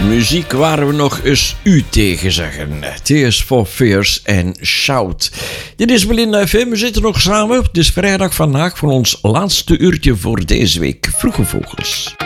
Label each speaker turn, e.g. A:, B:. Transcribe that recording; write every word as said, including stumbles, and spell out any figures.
A: Muziek waar we nog eens u tegen zeggen. Tears for Fears en Shout. Dit is Belinda F M. We zitten nog samen. Het is vrijdag vandaag voor ons laatste uurtje voor deze week. Vroege Vogels.